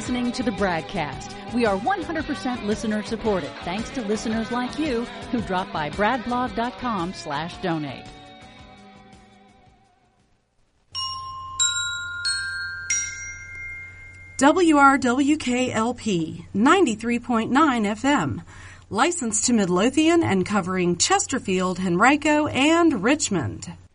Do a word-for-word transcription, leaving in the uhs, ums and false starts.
listening to the BradCast. We are one hundred percent listener supported, thanks to listeners like you who drop by bradblog.com slash donate. W R W K L P ninety-three point nine F M, licensed to Midlothian and covering Chesterfield, Henrico, and Richmond.